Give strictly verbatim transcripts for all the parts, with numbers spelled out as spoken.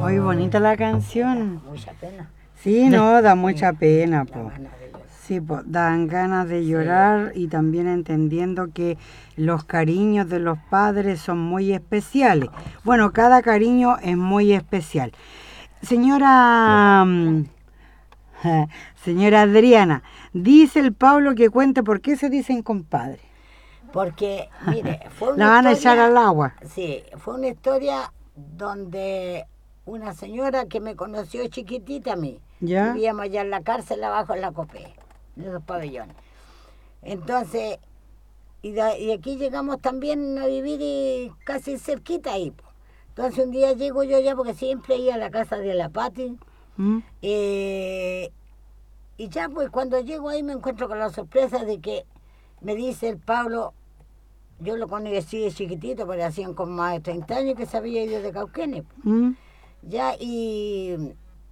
Muy bonita la canción. Mucha pena. Sí, no, da mucha pena, Da po. ganas de llorar. Sí, po, dan ganas de llorar y también entendiendo que los cariños de los padres son muy especiales. Bueno, cada cariño es muy especial. Señora, mm, señora Adriana, dice el Pablo que cuente por qué se dicen compadre. Porque, mire, fue una La van a historia- echar al agua. Sí, fue una historia donde una señora que me conoció chiquitita a mí, ¿Ya? vivíamos allá en la cárcel abajo en la Copé, en esos pabellones. Entonces, y, de- y aquí llegamos también a vivir y casi cerquita ahí, po. Entonces un día llego yo ya porque siempre iba a la casa de la Pati. ¿Mm? Eh, y ya pues cuando llego ahí me encuentro con la sorpresa de que me dice el Pablo, yo lo conocí de chiquitito, porque hacían como más de treinta años que se había ido de Cauquenes. ¿Mm? Ya, y,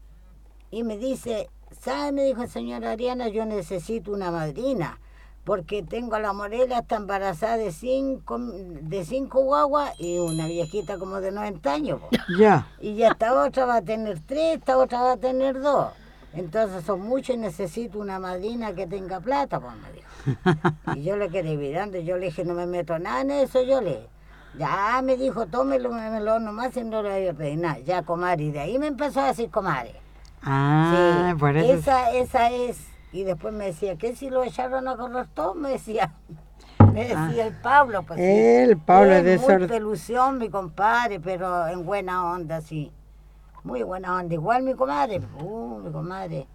y me dice, ¿sabe? Me dijo, señora Ariana, yo necesito una madrina, porque tengo a la Morela, está embarazada de cinco, de cinco guaguas y una viejita como de noventa años, po. Ya. Y ya esta otra va a tener tres, esta otra va a tener dos. Entonces son muchos y necesito una madrina que tenga plata, pues me dijo. Y yo le quedé mirando, yo le dije, no me meto nada en eso, yo le... Ya me dijo, tómelo, mémelo nomás y no le voy a pedir nada. Ya, comadre, y de ahí me empezó a decir comadre. Ah, Sí, por eso. esa, esa es. Y después me decía, ¿qué si lo echaron a correr todo? Me decía, me decía el Pablo. Pues, sí. El Pablo es de muy sor- pelución, mi compadre, pero en buena onda, sí. Muy buena onda. Igual mi comadre, uh, mi comadre.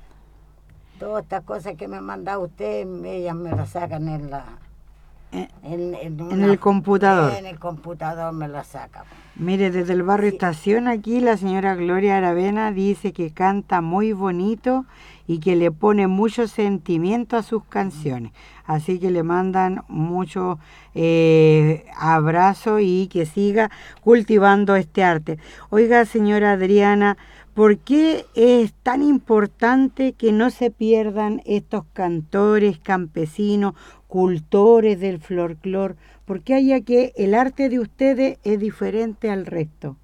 Todas estas cosas que me manda usted, ellas me las sacan en la... Eh, En, en En una- el computador. En el computador me las sacan. Mire, desde el barrio Sí. Estación aquí la señora Gloria Aravena dice que canta muy bonito y que le pone mucho sentimiento a sus canciones. Así que le mandan mucho eh, abrazo y que siga cultivando este arte. Oiga, señora Adriana, ¿por qué es tan importante que no se pierdan estos cantores, campesinos, cultores del folclor? ¿Por qué haya que el arte de ustedes es diferente al resto?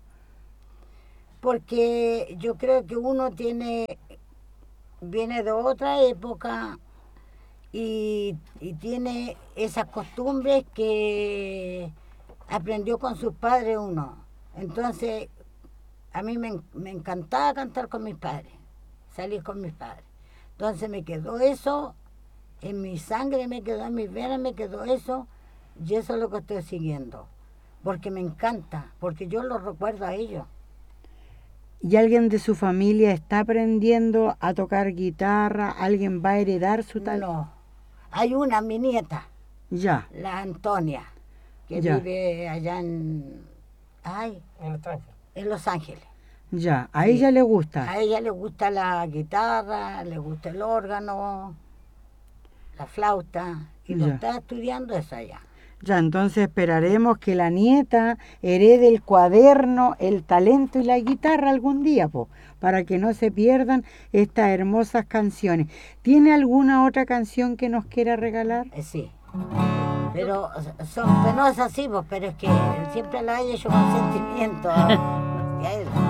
Porque yo creo que uno tiene, viene de otra época y, y tiene esas costumbres que aprendió con sus padres uno. Entonces, a mí me, en- me encantaba cantar con mis padres, salir con mis padres. Entonces me quedó eso, en mi sangre me quedó, en mis venas me quedó eso, y eso es lo que estoy siguiendo. Porque me encanta, porque yo lo recuerdo a ellos. ¿Y alguien de su familia está aprendiendo a tocar guitarra? ¿Alguien va a heredar su tal? No, hay una, mi nieta, Ya, la Antonia, que Ya. vive allá en, ay, En Los Ángeles. en Los Ángeles. ya. A Sí. ella le gusta. A ella le gusta la guitarra, le gusta el órgano, la flauta, y lo Ya. está estudiando eso allá. Ya, entonces esperaremos que la nieta herede el cuaderno, el talento y la guitarra algún día, po, para que no se pierdan estas hermosas canciones. ¿Tiene alguna otra canción que nos quiera regalar? Eh, sí. Pero son penosas, sí, pues, pero es que siempre la he hecho con sentimiento.